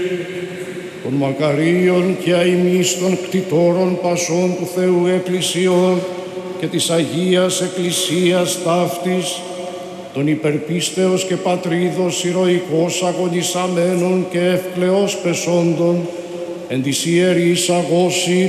των μακαρίων και αημείς των κτητόρων πασών του Θεού Εκκλησιών και της Αγίας Εκκλησίας ταύτης, των υπερπίστεως και πατρίδος ηρωικώς αγωνισαμένων και ευκλαιώς πεσόντων, εν της ιερής αγώση